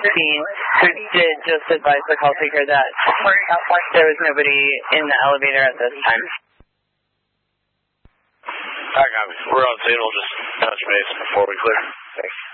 who did just advise the call taker that there was nobody in the elevator at this time. Alright, copy. We're on scene. We'll just touch base before we clear. Thanks.